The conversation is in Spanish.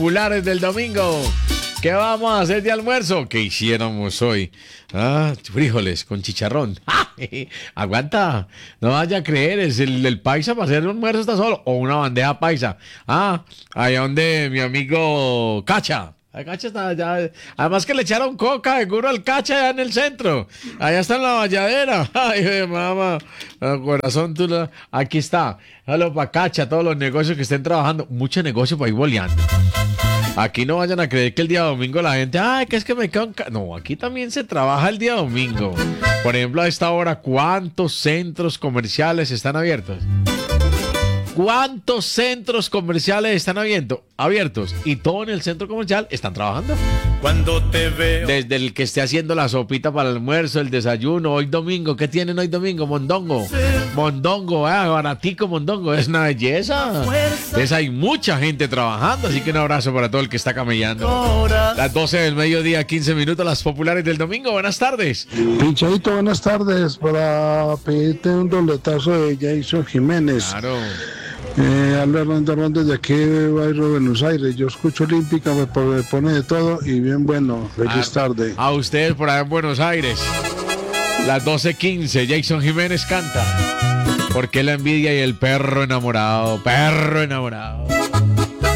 populares del domingo. ¿Qué vamos a hacer de almuerzo? ¿Qué hiciéramos hoy? Frijoles con chicharrón. Aguanta, no vaya a creer, es el paisa para hacer un almuerzo está solo. O una bandeja paisa. Allá donde mi amigo Cacha. El Cacha está allá. Además que le echaron coca seguro al Cacha allá en el centro. Allá está en la valladera. Ay, mamá. Corazón, aquí está. Halo para Cacha, todos los negocios que estén trabajando. Mucho negocio para ir boleando. Aquí no vayan a creer que el día domingo la gente, que es que me quedo en No, aquí también se trabaja el día domingo. Por ejemplo, a esta hora, ¿cuántos centros comerciales están abiertos? ¿Cuántos centros comerciales están abiertos? Y todo en el centro comercial están trabajando. Cuando te veo. Desde el que esté haciendo la sopita para el almuerzo, el desayuno, hoy domingo. ¿Qué tienen hoy domingo? Mondongo. Sí. Mondongo, baratico mondongo. Es una belleza. Entonces hay mucha gente trabajando, así que un abrazo para todo el que está camellando. Las 12 del mediodía, 15 minutos, las populares del domingo. Buenas tardes. Pinchadito, buenas tardes. Para pedirte un roletazo de Jason Jiménez. Claro. Albert Hernández de aquí de Bairro, Buenos Aires. Yo escucho Olímpica, me pone de todo y bien bueno. Feliz tarde. A ustedes por allá en Buenos Aires. Las 12:15, Jason Jiménez canta. ¿Por qué la envidia y el perro enamorado? Perro enamorado.